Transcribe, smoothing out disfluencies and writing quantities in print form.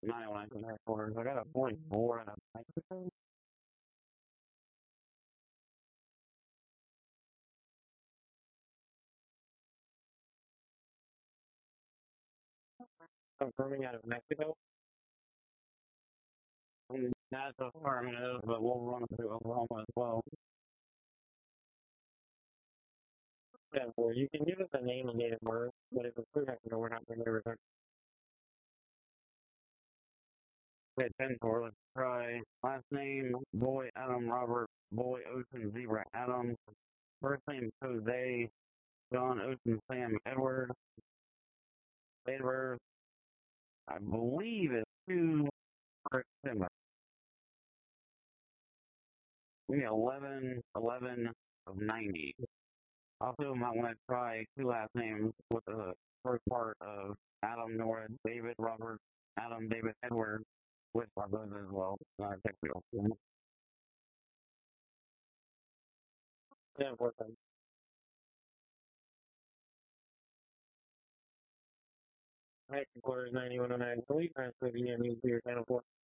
91 headquarters. I got a 44 and a Mexico. Confirming out of Mexico. That's affirmative, but we'll run through Oklahoma as well. Yeah, well, you can give us a name and date of birth, but if it's through Mexico, we're not going to return. Okay, 10-4, let's try. Last name, Boy Adam Robert, Boy Ocean Zebra Adam. First name, Jose, John Ocean Sam Edward. Date of birth, I believe it's 2 September. Maybe 11 of 90. Also, might want to try two last names with the first part of Adam Nora David Robert Adam David Edward with those as well. Technical. Yeah, worth it. Headquarters 9109. Police transfer the clear channel 4.